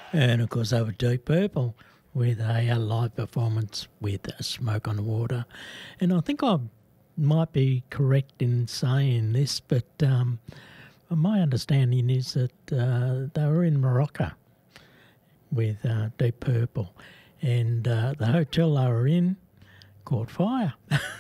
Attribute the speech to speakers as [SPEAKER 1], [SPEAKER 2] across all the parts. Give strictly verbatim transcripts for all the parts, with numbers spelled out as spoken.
[SPEAKER 1] And of course, they were Deep Purple with a, a live performance with Smoke on the Water. And I think I might be correct in saying this, but um, my understanding is that uh, they were in Morocco with uh, Deep Purple. And uh, the hotel they were in caught fire.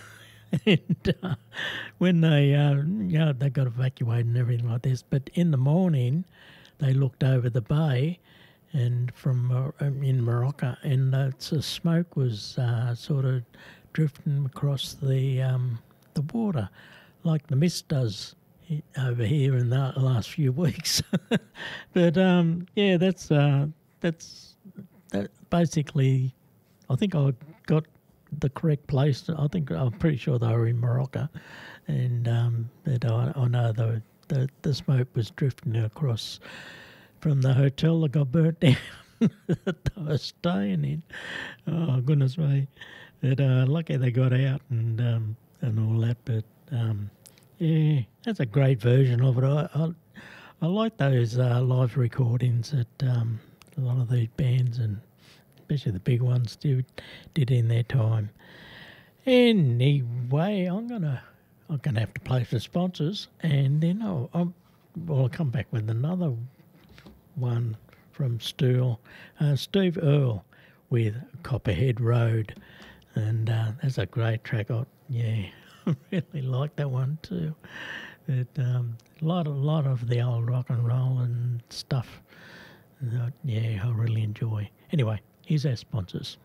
[SPEAKER 1] And uh, when they, uh, you know, they got evacuated and everything like this, but in the morning they looked over the bay and from uh, in Morocco, and uh, so smoke was uh, sort of drifting across the um, the water, like the mist does over here in the last few weeks. But um, yeah, that's uh, that's that basically. I think I got the correct place. I think I'm pretty sure they were in Morocco, and um, but I, I know the, the the smoke was drifting across from the hotel that got burnt down that they were staying in. Oh goodness me! But uh, lucky they got out and um, and all that. But um, yeah, that's a great version of it. I I, I like those uh, live recordings that um, a lot of these bands and especially the big ones did did in their time. Anyway, I'm gonna I'm gonna have to play for sponsors, and then I'll, I'll well I'll come back with another one from Stool, uh, Steve Earle with Copperhead Road, and uh, that's a great track. I yeah, I really like that one too. It um, a lot a lot of the old rock and roll and stuff. That, yeah, I really enjoy. Anyway. Here's our sponsors.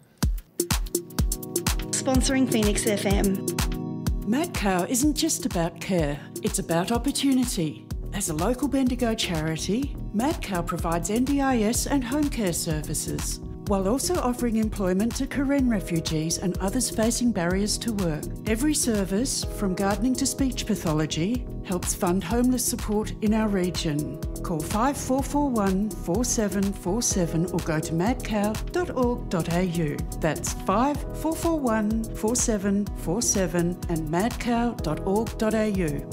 [SPEAKER 2] Sponsoring Phoenix F M.
[SPEAKER 3] Madcow isn't just about care, it's about opportunity. As a local Bendigo charity, Madcow provides N D I S and home care services, while also offering employment to Karen refugees and others facing barriers to work. Every service, from gardening to speech pathology, helps fund homeless support in our region. Call five four four one, four seven four seven or go to madcow dot org dot a u. That's five four four one, four seven four seven and madcow dot org dot a u.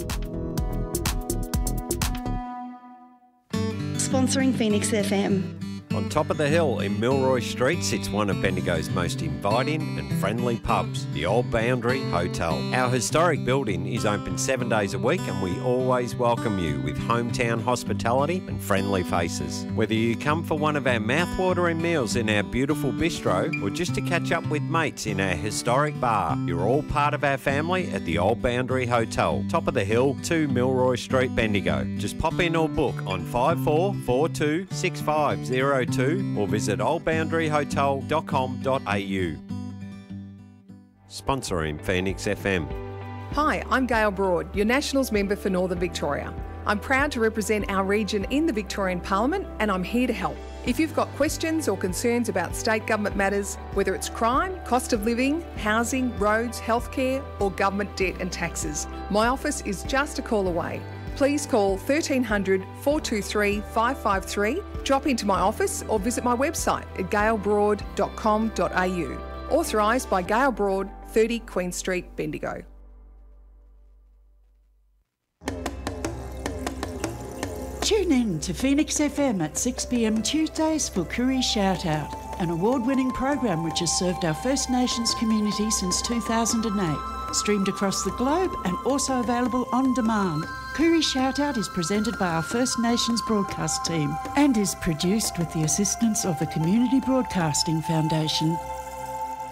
[SPEAKER 2] Sponsoring Phoenix F M.
[SPEAKER 4] On top of the hill in Milroy Street sits one of Bendigo's most inviting and friendly pubs, the Old Boundary Hotel. Our historic building is open seven days a week and we always welcome you with hometown hospitality and friendly faces. Whether you come for one of our mouth-watering meals in our beautiful bistro or just to catch up with mates in our historic bar, you're all part of our family at the Old Boundary Hotel, top of the hill, two Milroy Street, Bendigo. Just pop in or book on five four four two, six five zero two or visit old boundary hotel dot com dot a u. Sponsoring Phoenix F M.
[SPEAKER 5] Hi, I'm Gail Broad, your Nationals member for Northern Victoria. I'm proud to represent our region in the Victorian Parliament and I'm here to help. If you've got questions or concerns about state government matters, whether it's crime, cost of living, housing, roads, healthcare or government debt and taxes, my office is just a call away. Please call thirteen hundred, four two three, five five three, drop into my office or visit my website at gail broad dot com dot a u. Authorised by Gail Broad, thirty Queen Street, Bendigo.
[SPEAKER 3] Tune in to Phoenix F M at six p m Tuesdays for Koori Shout Out, an award-winning program which has served our First Nations community since two thousand eight. Streamed across the globe and also available on demand. Koori Shout Out is presented by our First Nations broadcast team and is produced with the assistance of the Community Broadcasting Foundation.